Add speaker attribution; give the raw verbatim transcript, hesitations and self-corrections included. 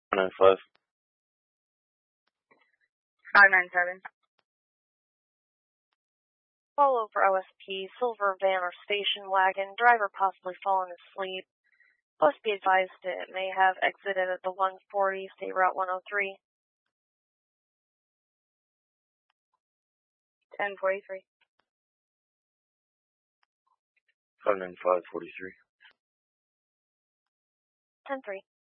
Speaker 1: nine five.
Speaker 2: five nine seven.
Speaker 3: Follow for O S P, silver van or station wagon, driver possibly fallen asleep. Must be advised it may have exited at the one forty, State Route one oh three.
Speaker 2: ten forty-three.
Speaker 1: five nine five forty-three.
Speaker 3: ten three.